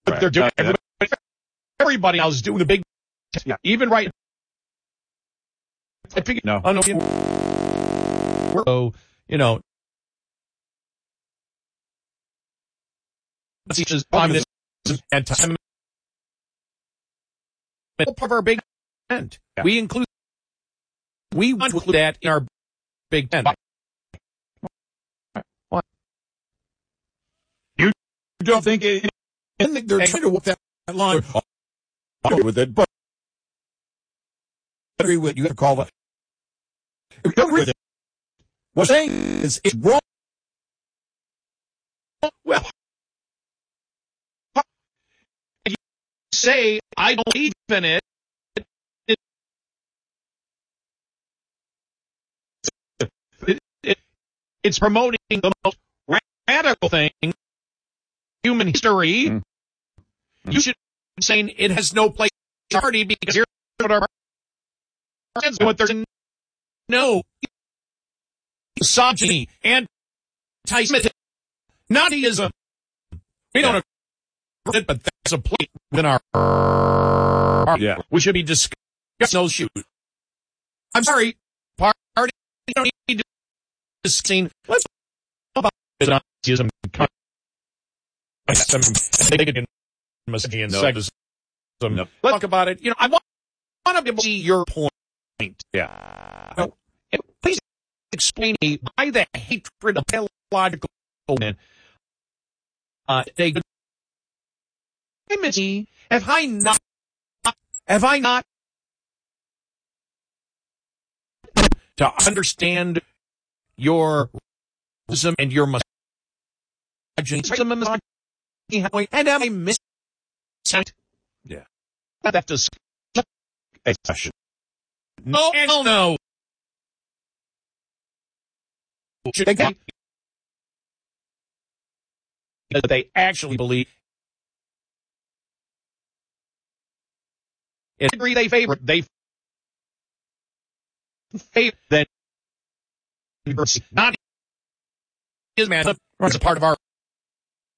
Right. They're doing everybody else is doing the big, even right. I figured, no, you know, teaches communism and time part of our big tent. We want to include that in our big tent. What? You don't think they're trying to walk that line with it, but I agree with you. Have to call it. What's saying is it's wrong. Well, you say I don't believe in it. It's promoting the most radical thing in human history. Mm-hmm. You should be saying it has no place in the party because here's what our what there's no misogyny, anti-Semitism, Nazism. We don't agree with it, but that's a place within our party. Yeah. We should be discussing those shoes. I'm sorry, party, you don't need to discussing. Let's talk about Nazism, and misogyny and sexism. Let's talk about it. You know, I want to be able to see your point. Yeah. Now, please explain to me why the hatred of biological men. Have I not to understand your racism and your misogyny, and am I missing it? Yeah. That discussion. No, no. Should they get that they actually believe? In degree they favor that not is man as a part of our